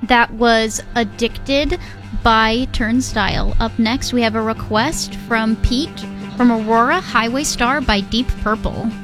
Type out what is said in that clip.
That was Addicted by Turnstile. Up next, we have a request from Pete from Aurora, Highway Star by Deep Purple.